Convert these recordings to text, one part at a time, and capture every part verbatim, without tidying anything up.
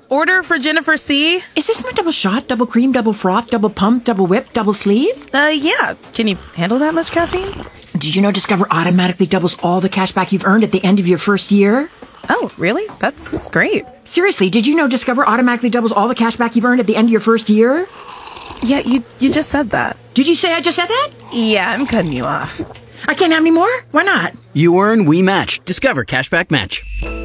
order for Jennifer C. Is this my double shot, double cream, double froth, double pump, double whip, double sleeve? Uh, yeah. Can you handle that much caffeine? Did you know Discover automatically doubles all the cash back you've earned at the end of your first year? Oh, really? That's great. Seriously, did you know Discover automatically doubles all the cash back you've earned at the end of your first year? Yeah, you you just said that. Did you say I just said that? Yeah, I'm cutting you off. I can't have any more? Why not? You earn, we match. Discover Cashback Match.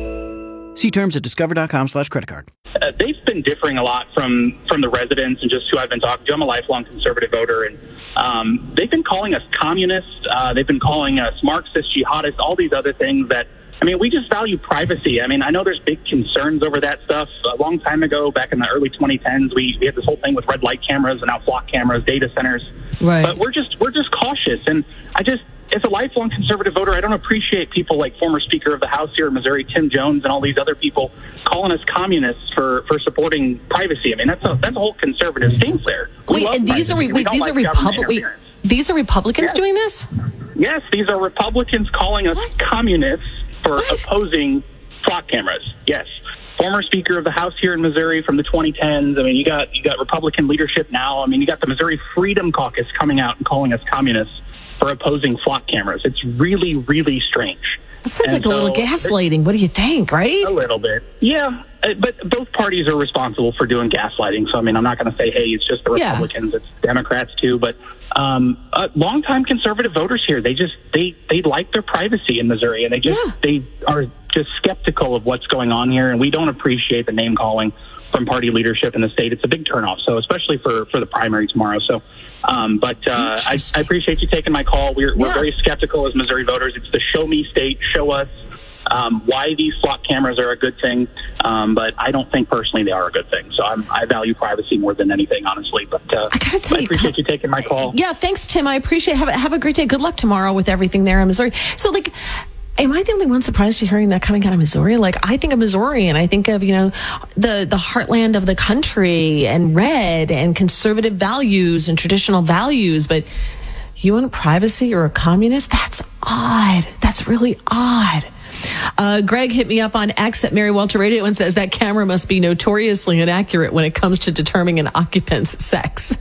See terms at discover.com slash credit card. Uh, they've been differing a lot from, from the residents and just who I've been talking to. I'm a lifelong conservative voter, and um, they've been calling us communists. Uh, they've been calling us Marxist, jihadists, all these other things that, I mean, we just value privacy. I mean, I know there's big concerns over that stuff. A long time ago, back in the early twenty tens, we, we had this whole thing with red light cameras and now flock cameras, data centers. Right. But we're just we're just cautious. And I just, as a lifelong conservative voter, I don't appreciate people like former Speaker of the House here in Missouri, Tim Jones, and all these other people calling us communists for, for supporting privacy. I mean, that's a that's a whole conservative stance there. We Wait, love and these are privacy. re- We wait, don't these like are government Republic. interference. These are Republicans Yes. doing this? Yes, these are Republicans calling us What? communists for What? opposing flock cameras. Yes. Former Speaker of the House here in Missouri from the twenty tens. I mean, you got you got Republican leadership now. I mean, you got the Missouri Freedom Caucus coming out and calling us communists for opposing flock cameras. It's really, really strange. It sounds And like a little so- gaslighting. What do you think, right? A little bit. Yeah, uh, but both parties are responsible for doing gaslighting. So, I mean, I'm not going to say, hey, it's just the Yeah. Republicans, it's Democrats too. But um, uh, longtime conservative voters here, they just, they, they like their privacy in Missouri. And they just, Yeah. they are just skeptical of what's going on here. And we don't appreciate the name calling from party leadership in the state. It's a big turnoff. So especially for, for the primary tomorrow. So, um, but uh, I, I appreciate you taking my call. We're, we're Yeah. very skeptical as Missouri voters. It's the show me state, show us um, why these flock cameras are a good thing. Um, but I don't think personally they are a good thing. So I'm, I value privacy more than anything, honestly. But uh, I gotta tell I you, appreciate you taking my call. Yeah, thanks, Tim. I appreciate it. Have, a- have a great day. Good luck tomorrow with everything there in Missouri. So, like, am I the only one surprised to hearing that coming out of Missouri? Like, I think of Missouri and I think of, you know, the, the heartland of the country and red and conservative values and traditional values. But you want privacy or a communist? That's odd. That's really odd. Uh, Greg hit me up on X at Mary Walter Radio and says that camera must be notoriously inaccurate when it comes to determining an occupant's sex.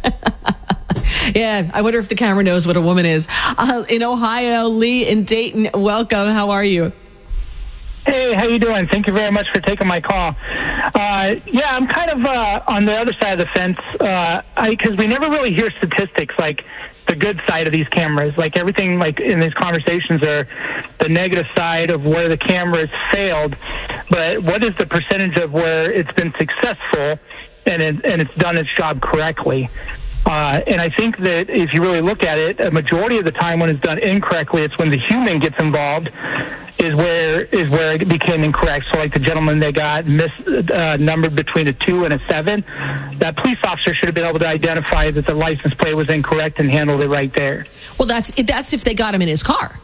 Yeah, I wonder if the camera knows what a woman is. Uh, in Ohio, Lee in Dayton, welcome. How are you? Hey, how you doing? Thank you very much for taking my call. Uh, yeah, I'm kind of uh, on the other side of the fence because we never really hear statistics like the good side of these cameras. Like everything, like in these conversations, are the negative side of where the cameras failed. But what is the percentage of where it's been successful and it, and it's done its job correctly? Uh, and I think that if you really look at it, a majority of the time when it's done incorrectly, it's when the human gets involved is where is where it became incorrect. So like the gentleman that got mis uh, numbered between a two and a seven, that police officer should have been able to identify that the license plate was incorrect and handled it right there. Well, that's that's if they got him in his car.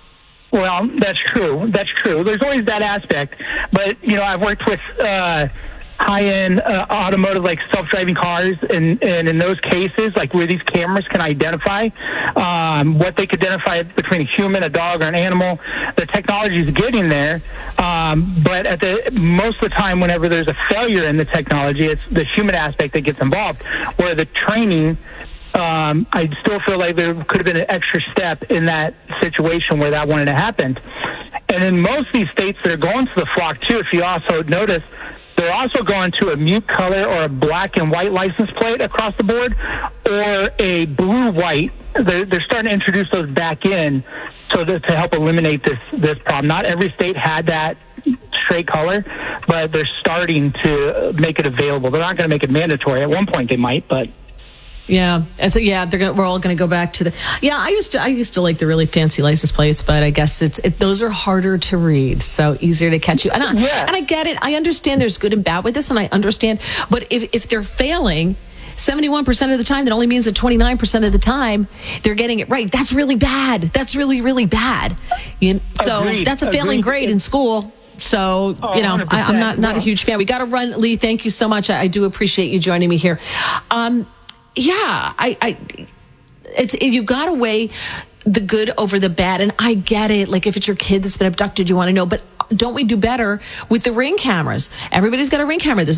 Well, that's true. That's true. There's always that aspect. But, you know, I've worked with uh, high-end uh, automotive, like self-driving cars, and, and in those cases, like where these cameras can identify um, what they could identify between a human, a dog, or an animal, the technology is getting there. Um, but at the most of the time, whenever there's a failure in the technology, it's the human aspect that gets involved, where the training Um, I still feel like there could have been an extra step in that situation where that wanted to happen. And in most of these states that are going to the flock, too, if you also notice, they're also going to a mute color or a black and white license plate across the board or a blue-white. They're, they're starting to introduce those back in so that to help eliminate this, this problem. Not every state had that straight color, but they're starting to make it available. They're not going to make it mandatory. At one point they might, but... Yeah, and so yeah, they're gonna, we're all going to go back to the. Yeah, I used to I used to like the really fancy license plates, but I guess it's it, those are harder to read, so easier to catch you. And I, Yeah. and I get it. I understand there's good and bad with this, and I understand. But if if they're failing seventy-one percent of the time, that only means that twenty-nine percent of the time they're getting it right. That's really bad. That's really really bad. You, so Agreed. that's a failing Agreed. grade in school. So, Oh, you know, I, I'm not not a yeah. huge fan. We got to run, Lee. Thank you so much. I, I do appreciate you joining me here. Um, Yeah, I, I, it's you got to weigh the good over the bad, and I get it. Like if it's your kid that's been abducted, you want to know, but don't we do better with the Ring cameras? Everybody's got a Ring camera. This